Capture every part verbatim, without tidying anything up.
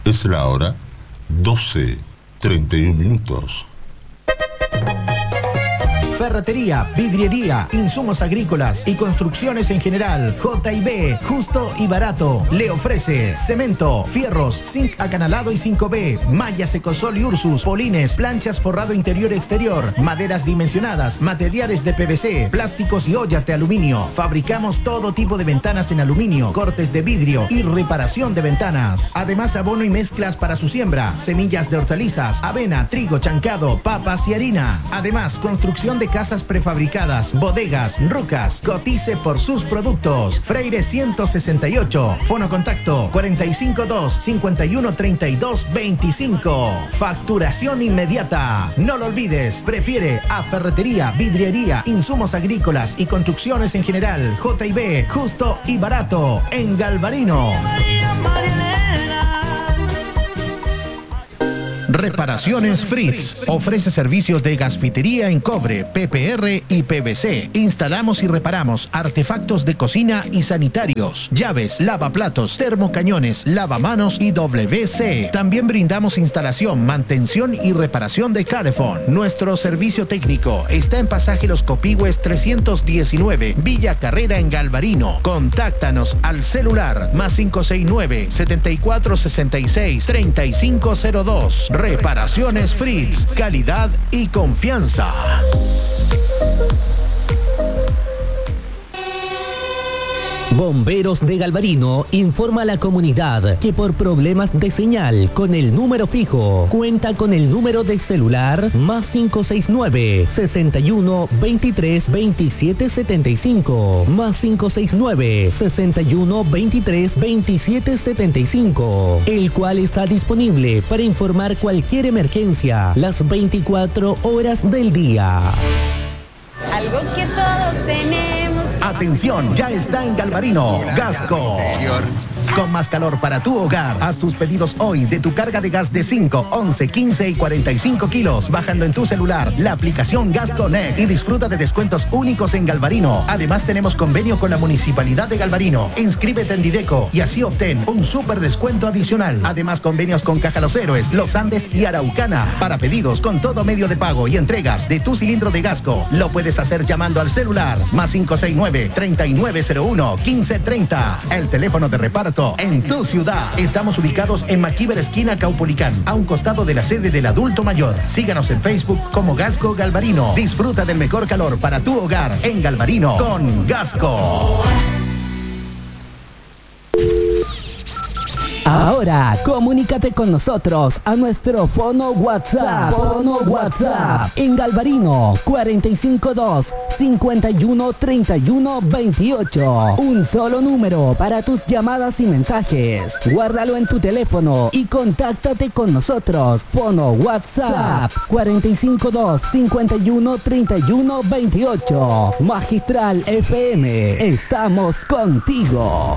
Es la hora doce, treinta y un minutos. Ferretería, vidriería, insumos agrícolas y construcciones en general. J y B, justo y barato. Le ofrece cemento, fierros, zinc acanalado y cinco B, mallas Ecosol y Ursus, polines, planchas forrado interior y exterior, maderas dimensionadas, materiales de P V C, plásticos y ollas de aluminio. Fabricamos todo tipo de ventanas en aluminio, cortes de vidrio y reparación de ventanas. Además, abono y mezclas para su siembra, semillas de hortalizas, avena, trigo, chancado, papas y harina. Además, construcción de casas prefabricadas, bodegas, rucas. Cotice por sus productos. Freire ciento sesenta y ocho. Fono contacto cuarenta y cinco dos, cincuenta y uno treinta y dos veinticinco. Facturación inmediata. No lo olvides. Prefiere a ferretería, vidriería, insumos agrícolas y construcciones en general. J y B, justo y barato. En Galvarino. Reparaciones Fritz. Ofrece servicios de gasfitería en cobre, P P R y P V C. Instalamos y reparamos artefactos de cocina y sanitarios, llaves, lavaplatos, termocañones, lavamanos y W C. También brindamos instalación, mantención y reparación de calefón. Nuestro servicio técnico está en Pasaje Los Copihue trescientos diecinueve, Villa Carrera en Galvarino. Contáctanos al celular más cinco seis nueve, setenta y cuatro sesenta y seis, treinta y cinco cero dos. Reparaciones Fritz, calidad y confianza. Bomberos de Galvarino informa a la comunidad que por problemas de señal con el número fijo cuenta con el número de celular más cinco seis nueve, sesenta y uno, veintitrés, veintisiete setenta y cinco, más cinco seis nueve, sesenta y uno, veintitrés, veintisiete setenta y cinco, el cual está disponible para informar cualquier emergencia las veinticuatro horas del día. Algo que todos tenemos. Atención, ya está en Galvarino, Gasco. Con más calor para tu hogar. Haz tus pedidos hoy de tu carga de gas de cinco, once, quince y cuarenta y cinco kilos, bajando en tu celular la aplicación Gas Connect y disfruta de descuentos únicos en Galvarino. Además, tenemos convenio con la Municipalidad de Galvarino. Inscríbete en Dideco y así obtén un súper descuento adicional. Además, convenios con Caja Los Héroes, Los Andes y Araucana. Para pedidos con todo medio de pago y entregas de tu cilindro de Gasco, lo puedes hacer llamando al celular más cinco seis nueve, treinta y nueve cero uno, quince treinta. El teléfono de reparto en tu ciudad. Estamos ubicados en Maquíver esquina Caupolicán, a un costado de la sede del adulto mayor. Síganos en Facebook como Gasco Galvarino. Disfruta del mejor calor para tu hogar en Galvarino con Gasco. Ahora, comunícate con nosotros a nuestro fono WhatsApp. Fono WhatsApp en Galvarino cuarenta y cinco dos, cincuenta y uno, treinta y uno, veintiocho. Un solo número para tus llamadas y mensajes. Guárdalo en tu teléfono y contáctate con nosotros. Fono WhatsApp cuarenta y cinco dos, cincuenta y uno, treinta y uno, veintiocho. Magistral F M. Estamos contigo.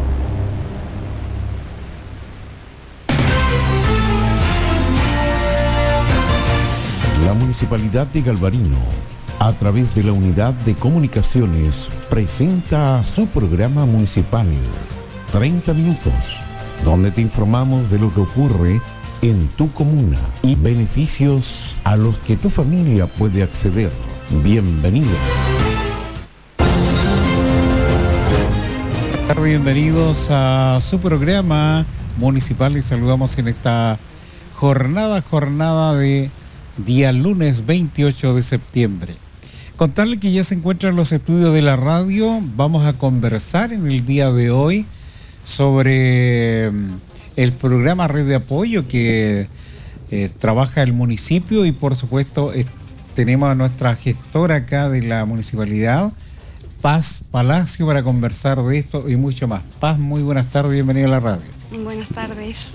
La Municipalidad de Galvarino, a través de la Unidad de Comunicaciones, presenta su programa municipal treinta minutos, donde te informamos de lo que ocurre en tu comuna y beneficios a los que tu familia puede acceder. Bienvenido. Bienvenidos a su programa municipal y saludamos en esta jornada, jornada de día lunes veintiocho de septiembre. Contarle que ya se encuentran los estudios de la radio. Vamos a conversar en el día de hoy sobre el programa Red de Apoyo que eh, trabaja el municipio y por supuesto eh, tenemos a nuestra gestora acá de la municipalidad, Paz Palacio, para conversar de esto y mucho más. Paz, muy buenas tardes, bienvenida a la radio. Buenas tardes.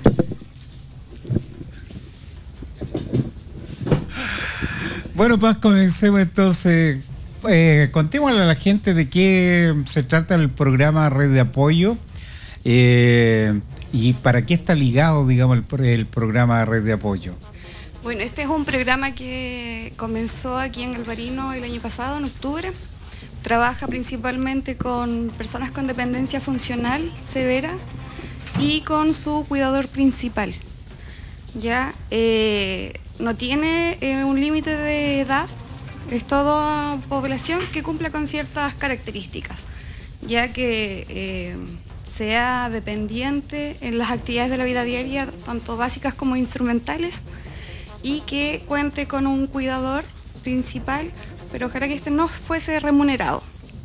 Bueno, Paz, comencemos entonces. Eh, contémosle a la gente de qué se trata el programa Red de Apoyo eh, y para qué está ligado, digamos, el, el programa Red de Apoyo. Bueno, este es un programa que comenzó aquí en Galvarino el año pasado, en octubre. Trabaja principalmente con personas con dependencia funcional severa y con su cuidador principal. Ya eh, no tiene eh, un límite de edad, es toda población que cumpla con ciertas características, ya que eh, sea dependiente en las actividades de la vida diaria, tanto básicas como instrumentales, y que cuente con un cuidador principal, pero ojalá que este no fuese remunerado.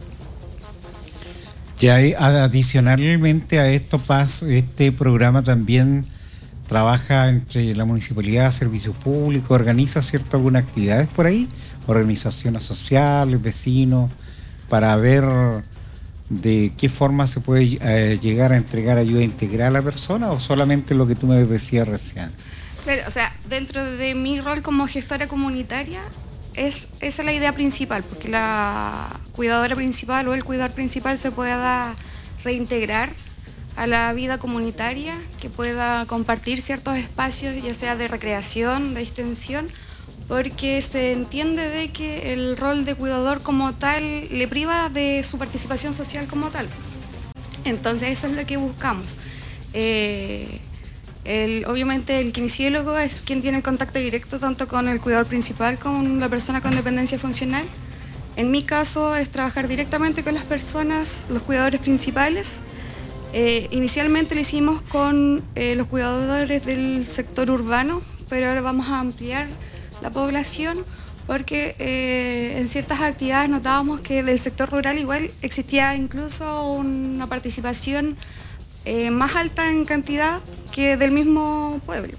Ya adicionalmente a esto, Paz, este programa también trabaja entre la Municipalidad, Servicios Públicos, organiza ciertas algunas actividades por ahí, organizaciones sociales, vecinos, para ver de qué forma se puede eh, llegar a entregar ayuda integral a la persona, o solamente lo que tú me decías recién. Claro, o sea, dentro de mi rol como gestora comunitaria, es, esa es la idea principal, porque la cuidadora principal o el cuidador principal se pueda reintegrar a la vida comunitaria, que pueda compartir ciertos espacios, ya sea de recreación, de distensión, porque se entiende de que el rol de cuidador como tal le priva de su participación social como tal. Entonces eso es lo que buscamos. Eh, el, obviamente el kinesiólogo es quien tiene el contacto directo tanto con el cuidador principal como con la persona con dependencia funcional. En mi caso es trabajar directamente con las personas, los cuidadores principales. Eh, inicialmente lo hicimos con eh, los cuidadores del sector urbano, pero ahora vamos a ampliar la población porque eh, en ciertas actividades notábamos que del sector rural igual existía incluso una participación eh, más alta en cantidad que del mismo pueblo.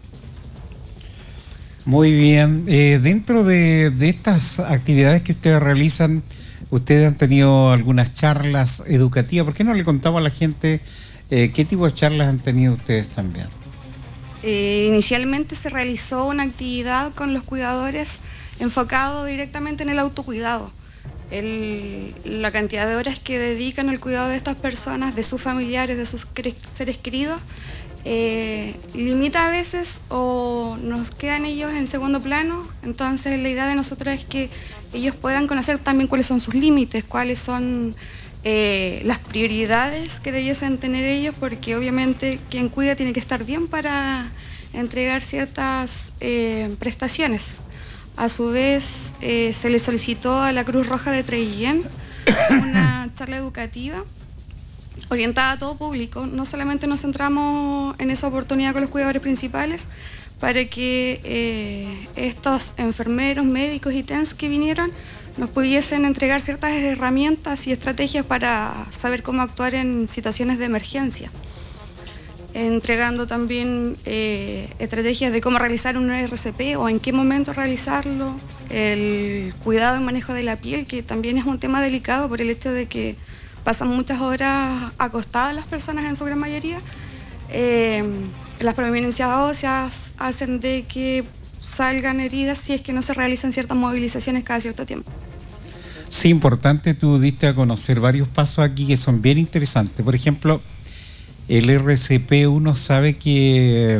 Muy bien. Eh, dentro de, de estas actividades que ustedes realizan, ustedes han tenido algunas charlas educativas. ¿Por qué no le contamos a la gente eh, qué tipo de charlas han tenido ustedes también? Eh, inicialmente se realizó una actividad con los cuidadores enfocado directamente en el autocuidado. El, la cantidad de horas que dedican al cuidado de estas personas, de sus familiares, de sus seres queridos, eh, limita a veces o nos quedan ellos en segundo plano. Entonces la idea de nosotros es que ellos puedan conocer también cuáles son sus límites, cuáles son eh, las prioridades que debiesen tener ellos, porque obviamente quien cuida tiene que estar bien para entregar ciertas eh, prestaciones. A su vez, eh, se le solicitó a la Cruz Roja de Treillén una charla educativa orientada a todo público. No solamente nos centramos en esa oportunidad con los cuidadores principales, para que eh, estos enfermeros, médicos y T E N S que vinieron nos pudiesen entregar ciertas herramientas y estrategias para saber cómo actuar en situaciones de emergencia, entregando también eh, estrategias de cómo realizar un R C P o en qué momento realizarlo, el cuidado y manejo de la piel, que también es un tema delicado por el hecho de que pasan muchas horas acostadas las personas en su gran mayoría. Eh, las prominencias óseas hacen de que salgan heridas si es que no se realizan ciertas movilizaciones cada cierto tiempo. Sí, importante, tú diste a conocer varios pasos aquí que son bien interesantes. Por ejemplo, el R C P, uno sabe que,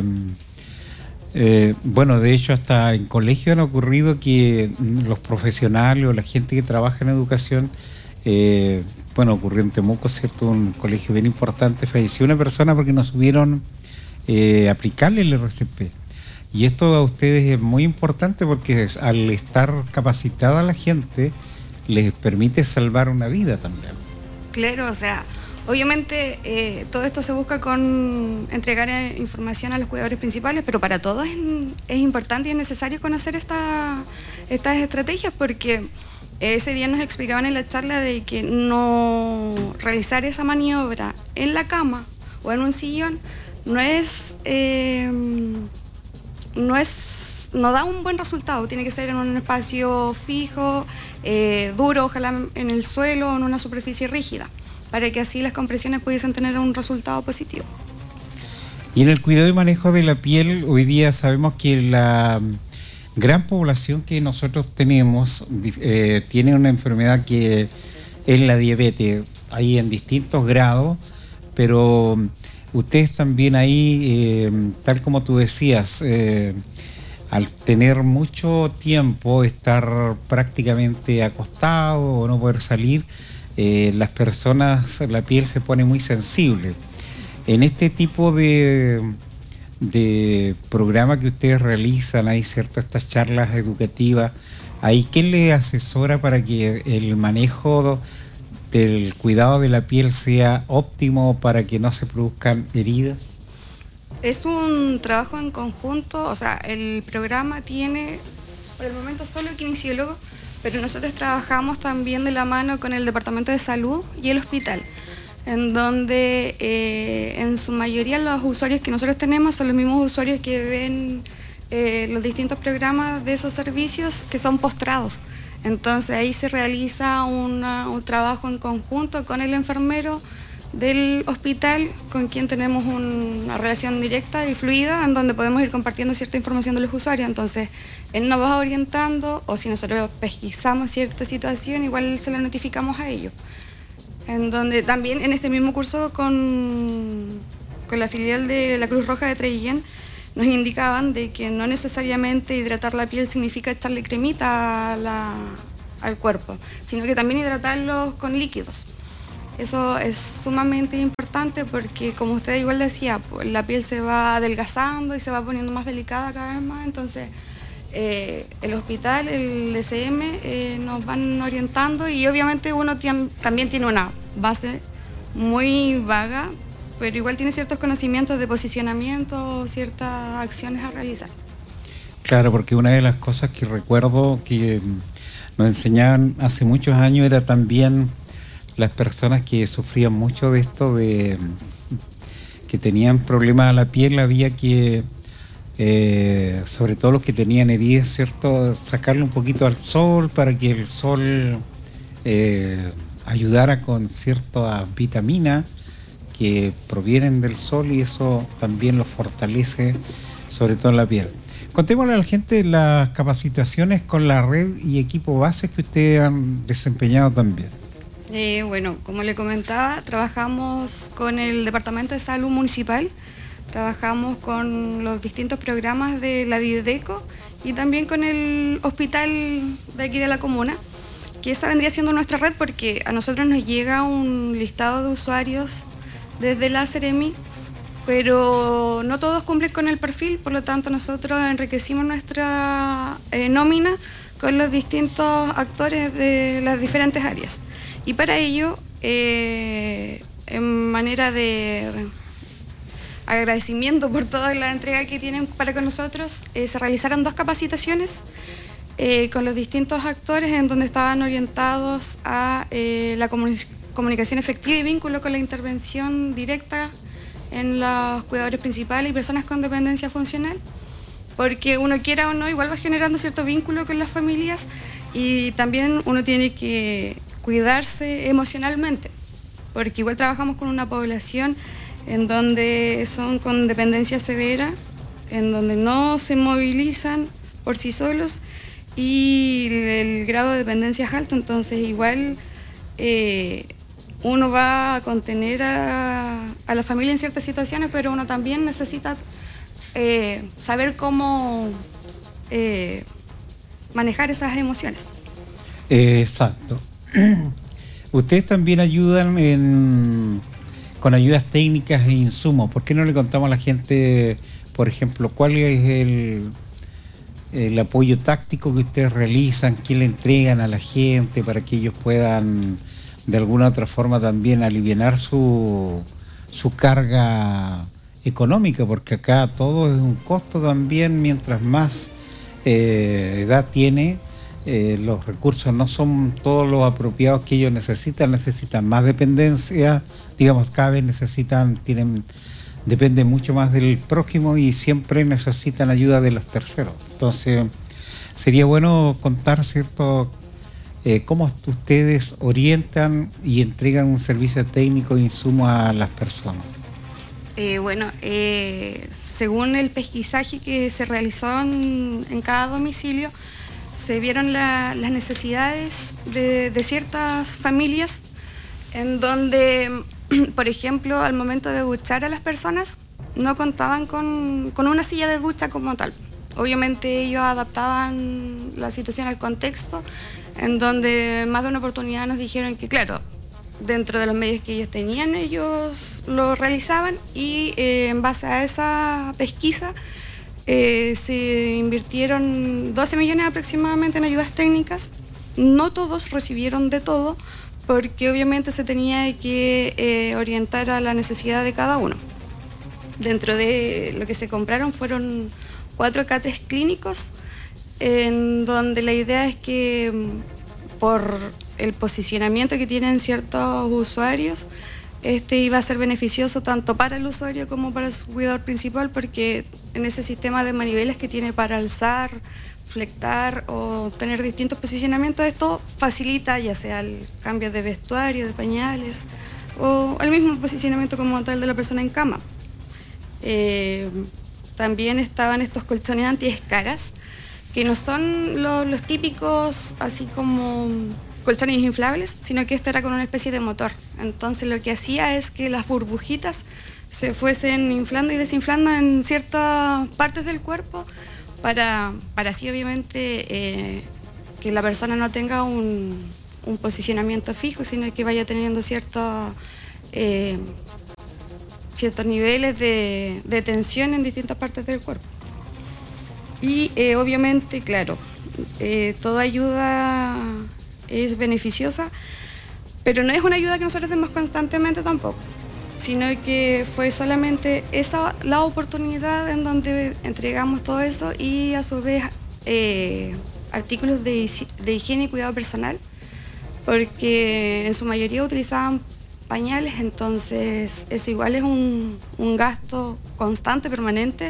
eh, bueno, de hecho hasta en colegios han ocurrido que los profesionales o la gente que trabaja en educación, eh, bueno, ocurrió en Temuco, ¿cierto? Un colegio bien importante, falleció una persona porque no supieron eh, aplicarle el R C P. Y esto a ustedes es muy importante porque al estar capacitada la gente, les permite salvar una vida también. Claro, o sea, obviamente eh, todo esto se busca con entregar eh, información a los cuidadores principales, pero para todos es, es importante y es necesario conocer esta, estas estrategias, porque ese día nos explicaban en la charla de que no realizar esa maniobra en la cama o en un sillón no es, eh, no es, no da un buen resultado. Tiene que ser en un espacio fijo, eh, duro, ojalá en el suelo o en una superficie rígida, para que así las compresiones pudiesen tener un resultado positivo. Y en el cuidado y manejo de la piel, hoy día sabemos que la gran población que nosotros tenemos eh, tiene una enfermedad que es la diabetes, ahí en distintos grados, pero ustedes también ahí, eh, tal como tú decías, eh, al tener mucho tiempo, estar prácticamente acostado o no poder salir, eh, las personas, la piel se pone muy sensible. En este tipo de, de programa que ustedes realizan, hay cierto estas charlas educativas, ¿ahí quién le asesora para que el manejo del cuidado de la piel sea óptimo para que no se produzcan heridas? Es un trabajo en conjunto, o sea, el programa tiene por el momento solo kinesiólogo, pero nosotros trabajamos también de la mano con el Departamento de Salud y el hospital, en donde eh, en su mayoría los usuarios que nosotros tenemos son los mismos usuarios que ven eh, los distintos programas de esos servicios que son postrados. Entonces ahí se realiza una, un trabajo en conjunto con el enfermero del hospital, con quien tenemos un, una relación directa y fluida, en donde podemos ir compartiendo cierta información de los usuarios. Entonces él nos va orientando, o si nosotros pesquisamos cierta situación, igual se lo notificamos a ellos. En donde también en este mismo curso con, con la filial de la Cruz Roja de Treillén, nos indicaban de que no necesariamente hidratar la piel significa echarle cremita a la, al cuerpo, sino que también hidratarlos con líquidos. Eso es sumamente importante porque, como usted igual decía, pues, la piel se va adelgazando y se va poniendo más delicada cada vez más. Entonces, eh, el hospital, el D C M, eh, nos van orientando y obviamente uno tiene, también tiene una base muy vaga, pero igual tiene ciertos conocimientos de posicionamiento, ciertas acciones a realizar. Claro, porque una de las cosas que recuerdo que nos enseñaban hace muchos años era también las personas que sufrían mucho de esto, de que tenían problemas a la piel, había que, eh, sobre todo los que tenían heridas, ¿cierto?, sacarle un poquito al sol para que el sol eh, ayudara con ciertas vitaminas que provienen del sol y eso también lo fortalece, sobre todo en la piel. Contémosle a la gente las capacitaciones con la red y equipo base que ustedes han desempeñado también. Eh, bueno, como le comentaba, trabajamos con el Departamento de Salud Municipal, trabajamos con los distintos programas de la Dideco y también con el hospital de aquí de la comuna, que esa vendría siendo nuestra red porque a nosotros nos llega un listado de usuarios desde la Seremi, pero no todos cumplen con el perfil, por lo tanto nosotros enriquecimos nuestra eh, nómina con los distintos actores de las diferentes áreas. Y para ello, eh, en manera de agradecimiento por toda la entrega que tienen para con nosotros, eh, se realizaron dos capacitaciones eh, con los distintos actores en donde estaban orientados a eh, la comunicación comunicación efectiva y vínculo con la intervención directa en los cuidadores principales y personas con dependencia funcional, porque uno quiera o no, igual va generando cierto vínculo con las familias y también uno tiene que cuidarse emocionalmente, porque igual trabajamos con una población en donde son con dependencia severa, en donde no se movilizan por sí solos y el grado de dependencia es alto, entonces igual eh, uno va a contener a, a la familia en ciertas situaciones, pero uno también necesita eh, saber cómo eh, manejar esas emociones. Eh, exacto. Ustedes también ayudan en, con ayudas técnicas e insumos. ¿Por qué no le contamos a la gente, por ejemplo, cuál es el, el apoyo táctico que ustedes realizan, qué le entregan a la gente para que ellos puedan de alguna otra forma también alivianar su, su carga económica, porque acá todo es un costo también, mientras más eh, edad tiene, eh, los recursos no son todos los apropiados que ellos necesitan, necesitan más dependencia, digamos, cada vez necesitan, tienen, dependen mucho más del prójimo y siempre necesitan ayuda de los terceros. Entonces, sería bueno contar, ¿cierto?, Eh, ¿cómo ustedes orientan y entregan un servicio técnico e insumo a las personas? Eh, bueno, eh, según el pesquisaje que se realizó en, en cada domicilio, se vieron la, las necesidades de, de ciertas familias en donde, por ejemplo, al momento de duchar a las personas, no contaban con, con una silla de ducha como tal. Obviamente ellos adaptaban la situación al contexto, en donde más de una oportunidad nos dijeron que, claro, dentro de los medios que ellos tenían, ellos lo realizaban y eh, en base a esa pesquisa eh, se invirtieron doce millones aproximadamente en ayudas técnicas. No todos recibieron de todo, porque obviamente se tenía que eh, orientar a la necesidad de cada uno. Dentro de lo que se compraron fueron cuatro catres clínicos, en donde la idea es que por el posicionamiento que tienen ciertos usuarios, este iba a ser beneficioso tanto para el usuario como para su cuidador principal, porque en ese sistema de maniveles que tiene para alzar, flectar o tener distintos posicionamientos, esto facilita ya sea el cambio de vestuario, de pañales o el mismo posicionamiento como tal de la persona en cama. Eh, también estaban estos colchones antiescaras, que no son lo, los típicos así como colchones inflables, sino que este era con una especie de motor. Entonces lo que hacía es que las burbujitas se fuesen inflando y desinflando en ciertas partes del cuerpo, para, para así obviamente eh, que la persona no tenga un, un posicionamiento fijo, sino que vaya teniendo ciertos, eh, ciertos niveles de, de tensión en distintas partes del cuerpo. Y eh, obviamente, claro, eh, toda ayuda es beneficiosa, pero no es una ayuda que nosotros demos constantemente tampoco, sino que fue solamente esa la oportunidad en donde entregamos todo eso y a su vez eh, artículos de, de higiene y cuidado personal, porque en su mayoría utilizaban pañales, entonces eso igual es un, un gasto constante, permanente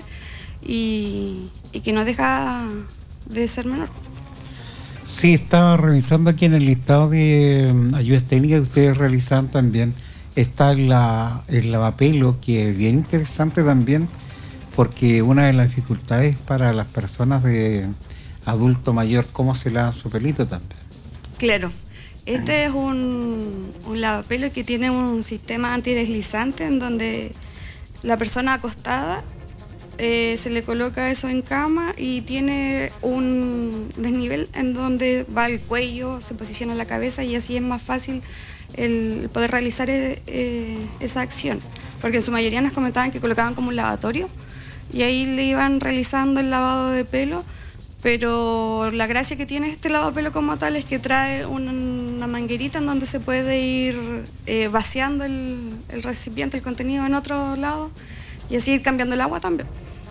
y, y que no deja de ser menor. Sí, estaba revisando aquí en el listado de um, ayudas técnicas que ustedes realizan también. Está la, el lavapelo, que es bien interesante también, porque una de las dificultades para las personas de adulto mayor, cómo se lavan su pelito también. Claro, este es un, un lavapelo que tiene un sistema antideslizante en donde la persona acostada eh, se le coloca eso en cama y tiene un desnivel en donde va el cuello, se posiciona la cabeza y así es más fácil el poder realizar eh, esa acción, porque en su mayoría nos comentaban que colocaban como un lavatorio y ahí le iban realizando el lavado de pelo, pero la gracia que tiene este lavapelo como tal es que trae un, una manguerita en donde se puede ir eh, vaciando el, el recipiente, el contenido en otro lado y así ir cambiando el agua también.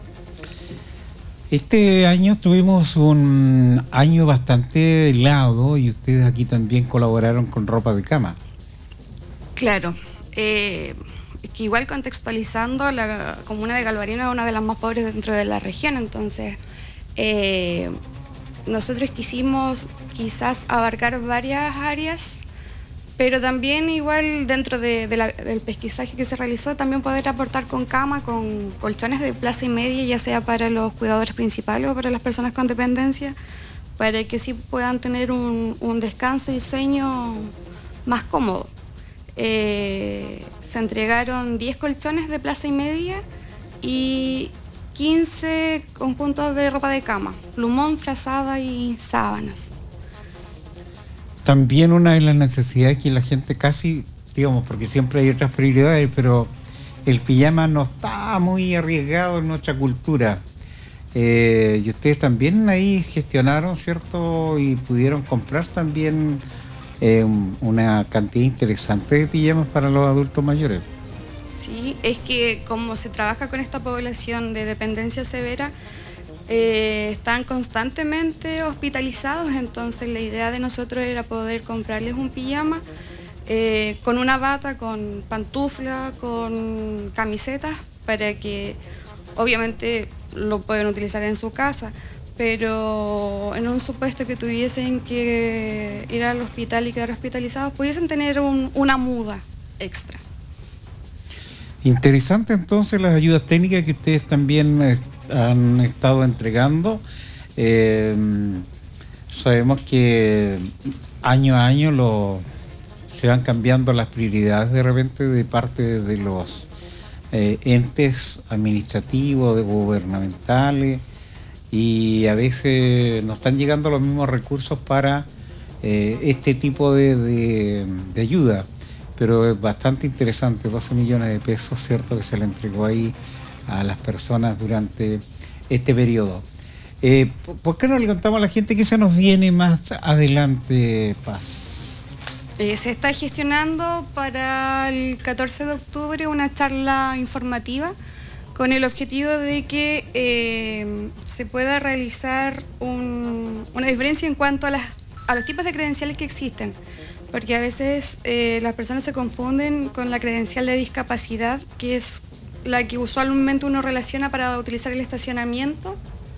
Este año tuvimos un año bastante helado y ustedes aquí también colaboraron con ropa de cama. Claro, eh, que igual contextualizando, la comuna de Galvarino es una de las más pobres dentro de la región, entonces eh, nosotros quisimos quizás abarcar varias áreas, pero también igual dentro de, de la, del pesquisaje que se realizó, también poder aportar con cama, con colchones de plaza y media, ya sea para los cuidadores principales o para las personas con dependencia, para que sí puedan tener un, un descanso y sueño más cómodo. Eh, se entregaron diez colchones de plaza y media y quince conjuntos de ropa de cama, plumón, frazada y sábanas. También una de las necesidades que la gente casi, digamos, porque siempre hay otras prioridades, pero el pijama no está muy arriesgado en nuestra cultura. Eh, y ustedes también ahí gestionaron, ¿cierto? Y pudieron comprar también eh, una cantidad interesante de pijamas para los adultos mayores. Sí, es que como se trabaja con esta población de dependencia severa, Eh, están constantemente hospitalizados, entonces la idea de nosotros era poder comprarles un pijama eh, con una bata, con pantufla, con camisetas, para que obviamente lo pueden utilizar en su casa, pero en un supuesto que tuviesen que ir al hospital y quedar hospitalizados, pudiesen tener un, una muda extra. Interesante entonces las ayudas técnicas que ustedes también eh, han estado entregando. Eh, sabemos que año a año lo, se van cambiando las prioridades de repente de parte de los eh, entes administrativos, gubernamentales, y a veces no están llegando los mismos recursos para eh, este tipo de, de, de ayuda. pero es bastante interesante, doce millones de pesos, ¿cierto?, que se le entregó ahí a las personas durante este periodo. Eh, ¿Por qué no le contamos a la gente qué se nos viene más adelante, Paz? Eh, se está gestionando para el catorce de octubre una charla informativa con el objetivo de que eh, se pueda realizar un, una diferencia en cuanto a, las, a los tipos de credenciales que existen, porque a veces eh, las personas se confunden con la credencial de discapacidad, que es la que usualmente uno relaciona para utilizar el estacionamiento,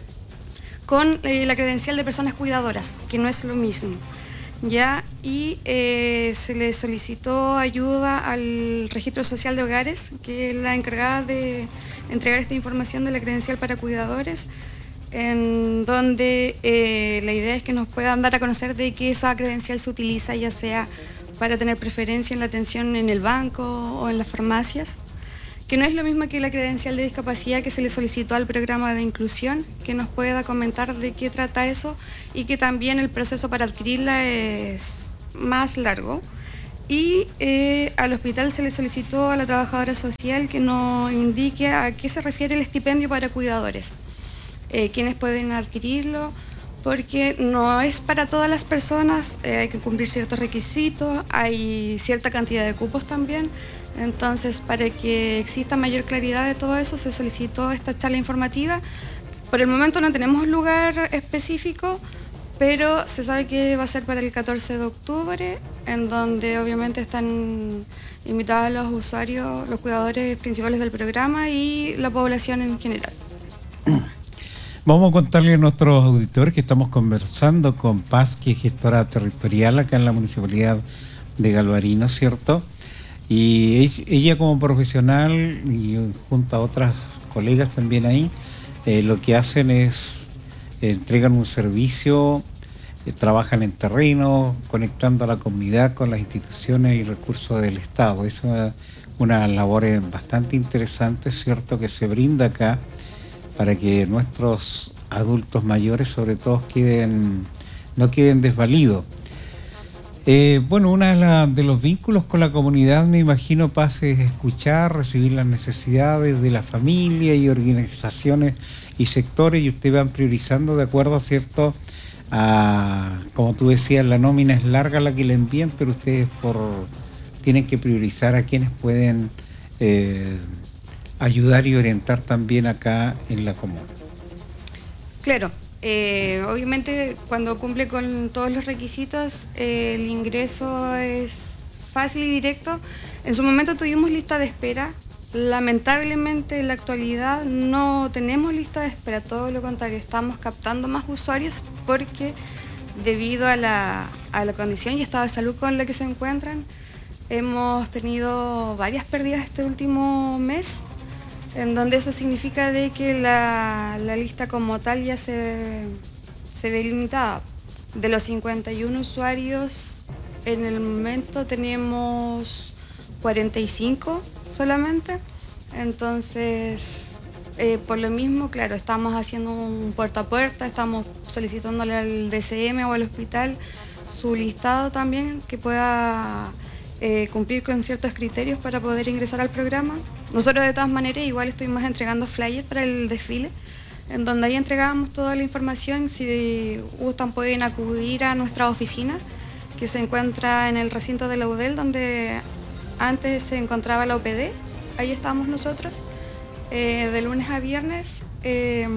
con eh, la credencial de personas cuidadoras, que no es lo mismo. Ya, y eh, se le solicitó ayuda al Registro Social de Hogares, que es la encargada de entregar esta información de la credencial para cuidadores, en donde eh, la idea es que nos puedan dar a conocer de que esa credencial se utiliza, ya sea para tener preferencia en la atención en el banco o en las farmacias, que no es lo mismo que la credencial de discapacidad que se le solicitó al programa de inclusión, que nos pueda comentar de qué trata eso y que también el proceso para adquirirla es más largo. Y eh, al hospital se le solicitó a la trabajadora social que nos indique a qué se refiere el estipendio para cuidadores, eh, quiénes pueden adquirirlo, porque no es para todas las personas, eh, hay que cumplir ciertos requisitos, hay cierta cantidad de cupos también. Entonces, para que exista mayor claridad de todo eso, se solicitó esta charla informativa. Por el momento no tenemos un lugar específico, pero se sabe que va a ser para el catorce de octubre, en donde obviamente están invitados los usuarios, los cuidadores principales del programa y la población en general. Vamos a contarle a nuestros auditores que estamos conversando con Paz, que es gestora territorial acá en la Municipalidad de Galvarino, ¿cierto? Y ella como profesional y junto a otras colegas también ahí, eh, lo que hacen es eh, entregan un servicio, eh, trabajan en terreno, conectando a la comunidad con las instituciones y recursos del Estado. Es una, una labor bastante interesante, ¿cierto?, que se brinda acá para que nuestros adultos mayores sobre todo queden, no queden desvalidos. Eh, bueno, uno de, la, de los vínculos con la comunidad, me imagino, Paz, es escuchar, recibir las necesidades de la familia y organizaciones y sectores, y ustedes van priorizando de acuerdo, ¿cierto?, a, como tú decías, la nómina es larga la que le envían, pero ustedes por tienen que priorizar a quienes pueden eh, ayudar y orientar también acá en la comuna. Claro. Eh, obviamente cuando cumple con todos los requisitos eh, el ingreso es fácil y directo. En su momento tuvimos lista de espera, lamentablemente en la actualidad no tenemos lista de espera, todo lo contrario, estamos captando más usuarios porque debido a la, a la condición y estado de salud con la que se encuentran hemos tenido varias pérdidas este último mes, en donde eso significa de que la, la lista como tal ya se, se ve limitada. De los cincuenta y uno usuarios, en el momento tenemos cuarenta y cinco solamente. Entonces, eh, por lo mismo, claro, estamos haciendo un puerta a puerta, estamos solicitándole al D C M o al hospital su listado también, que pueda eh, cumplir con ciertos criterios para poder ingresar al programa. Nosotros de todas maneras igual estuvimos entregando flyers para el desfile, en donde ahí entregábamos toda la información. Si gustan pueden acudir a nuestra oficina, que se encuentra en el recinto de la U D E L, donde antes se encontraba la O P D. Ahí estábamos nosotros, eh, de lunes a viernes. Eh,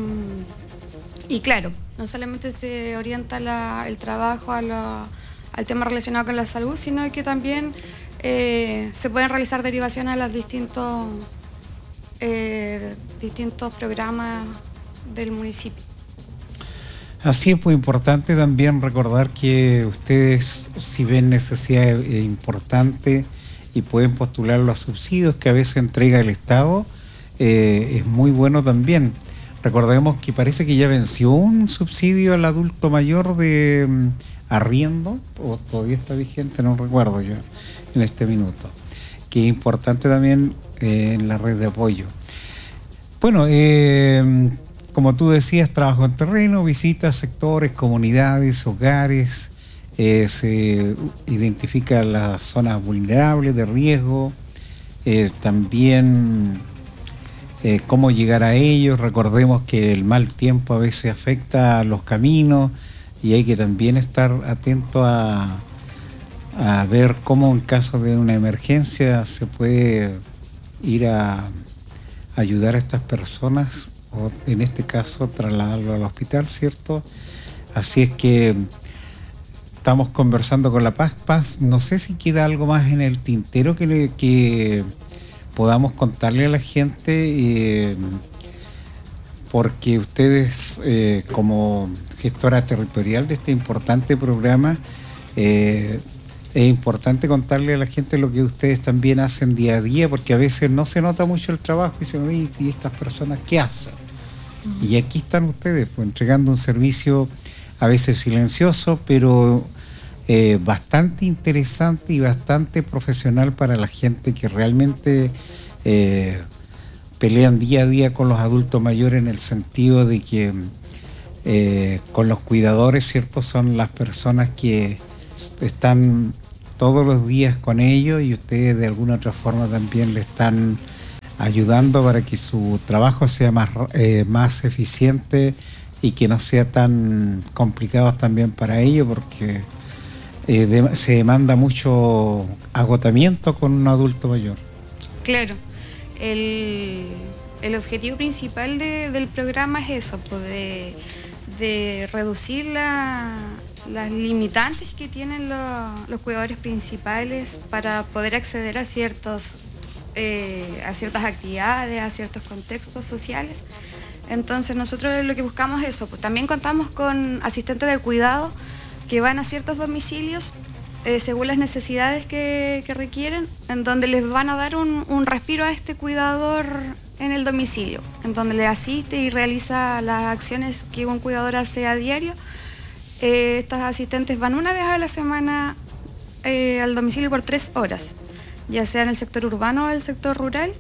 y claro, no solamente se orienta la, el trabajo a la, al tema relacionado con la salud, sino que también Eh, se pueden realizar derivaciones a los distintos, eh, distintos programas del municipio. Así es, muy importante también recordar que ustedes, si ven necesidades eh, importantes y pueden postular los subsidios que a veces entrega el Estado, eh, es muy bueno también. Recordemos que parece que ya venció un subsidio al adulto mayor de um, arriendo, o todavía está vigente, no recuerdo ya en este minuto, que es importante también eh, en la red de apoyo. Bueno, eh, como tú decías, trabajo en terreno, visitas sectores, comunidades, hogares, eh, se identifica las zonas vulnerables de riesgo, eh, también eh, cómo llegar a ellos. Recordemos que el mal tiempo a veces afecta a los caminos y hay que también estar atento a, a ver cómo en caso de una emergencia se puede ir a ayudar a estas personas, o en este caso trasladarlo al hospital, ¿cierto? Así es que estamos conversando con La Paz. Paz, no sé si queda algo más en el tintero que, le, que podamos contarle a la gente, eh, porque ustedes eh, como gestora territorial de este importante programa, eh, es importante contarle a la gente lo que ustedes también hacen día a día, porque a veces no se nota mucho el trabajo y dicen, oye, ¿y estas personas qué hacen? Uh-huh. Y aquí están ustedes, pues, entregando un servicio a veces silencioso, pero eh, bastante interesante y bastante profesional para la gente que realmente eh, pelean día a día con los adultos mayores, en el sentido de que eh, con los cuidadores, ¿cierto? Son las personas que están todos los días con ellos y ustedes de alguna otra forma también le están ayudando para que su trabajo sea más, eh, más eficiente y que no sea tan complicado también para ellos, porque eh, de, se demanda mucho agotamiento con un adulto mayor. Claro, el, el objetivo principal de, del programa es eso, pues de, de reducir la, las limitantes que tienen lo, los cuidadores principales para poder acceder a ciertos eh, a ciertas actividades, a ciertos contextos sociales. Entonces nosotros lo que buscamos es eso, pues también contamos con asistentes del cuidado que van a ciertos domicilios eh, según las necesidades que, que requieren, en donde les van a dar un, un respiro a este cuidador en el domicilio, en donde le asiste y realiza las acciones que un cuidador hace a diario. Eh, estas asistentes van una vez a la semana eh, al domicilio por tres horas, ya sea en el sector urbano o el sector rural.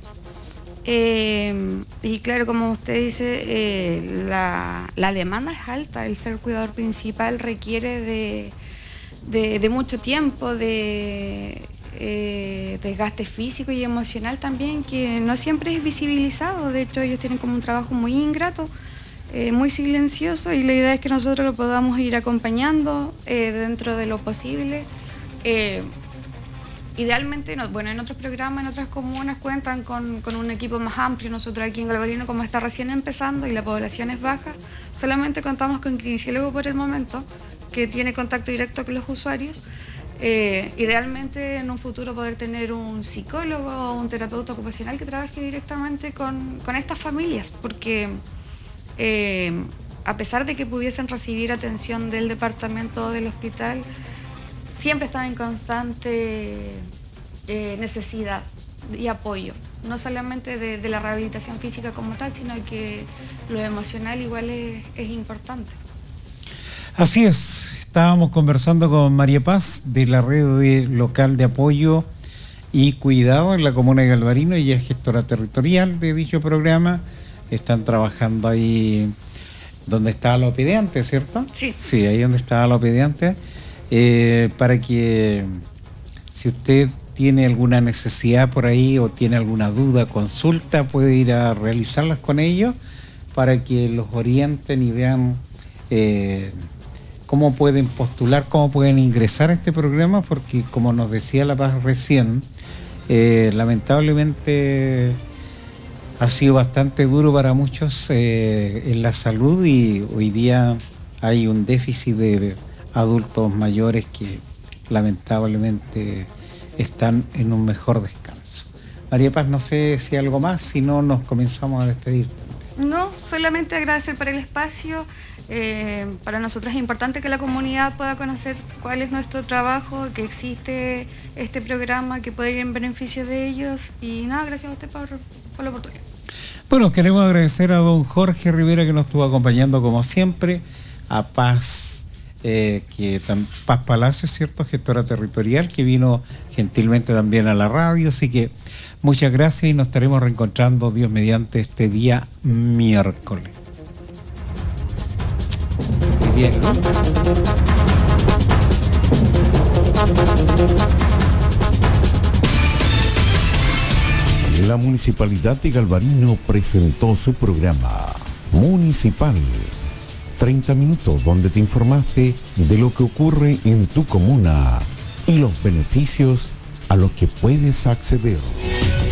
Eh, y claro, como usted dice, eh, la, la demanda es alta. El ser cuidador principal requiere de, de, de mucho tiempo, de eh, desgaste físico y emocional también, que no siempre es visibilizado. De hecho, ellos tienen como un trabajo muy ingrato, eh, muy silencioso, y la idea es que nosotros lo podamos ir acompañando eh, dentro de lo posible. Eh, Idealmente, no, bueno, en otros programas, en otras comunas cuentan con, con un equipo más amplio. Nosotros aquí en Galvarino, como está recién empezando y la población es baja, solamente contamos con kinesiólogo por el momento, que tiene contacto directo con los usuarios. Eh, idealmente, en un futuro, poder tener un psicólogo o un terapeuta ocupacional que trabaje directamente con, con estas familias, porque eh, a pesar de que pudiesen recibir atención del departamento o del hospital, siempre están en constante eh, necesidad y apoyo, no solamente de, de la rehabilitación física como tal, sino que lo emocional igual es, es importante. Así es, estábamos conversando con María Paz de la red de, local de apoyo y cuidado en la comuna de Galvarino. Ella es gestora territorial de dicho programa. Están trabajando ahí donde estaba la O P D antes, ¿cierto? Sí. Sí, ahí donde estaba la O P D antes. Eh, para que si usted tiene alguna necesidad por ahí o tiene alguna duda, consulta, puede ir a realizarlas con ellos para que los orienten y vean eh, cómo pueden postular, cómo pueden ingresar a este programa, porque como nos decía La Paz recién, eh, lamentablemente ha sido bastante duro para muchos eh, en la salud, y hoy día hay un déficit de adultos mayores que lamentablemente están en un mejor descanso. María Paz, no sé si algo más, si no nos comenzamos a despedir. No, solamente agradecer por el espacio. Eh, para nosotros es importante que la comunidad pueda conocer cuál es nuestro trabajo, que existe este programa que puede ir en beneficio de ellos, y nada, gracias a usted por, por la oportunidad. Bueno, queremos agradecer a don Jorge Rivera, que nos estuvo acompañando como siempre, a Paz Eh, que tam, Paz Palacios, ¿cierto? Gestora territorial, que vino gentilmente también a la radio. Así que muchas gracias y nos estaremos reencontrando, Dios mediante, este día miércoles. Bien, ¿no? La Municipalidad de Galvarino presentó su programa Municipal. treinta minutos donde te informaste de lo que ocurre en tu comuna y los beneficios a los que puedes acceder.